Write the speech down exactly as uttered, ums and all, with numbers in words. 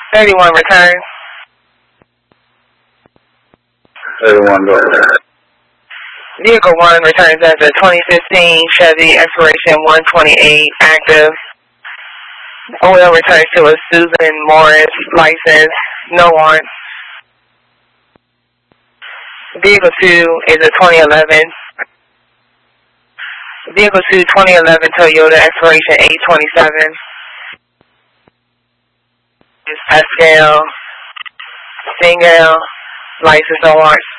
thirty-one return. thirty-one go. Vehicle one returns as a twenty fifteen Chevy, expiration one twenty-eight, active. Oil returns to a Susan Morris license, no warrant. Vehicle two is a twenty eleven. Vehicle two, twenty eleven Toyota, expiration eight twenty-seven. Pascal, single, license, no warrant.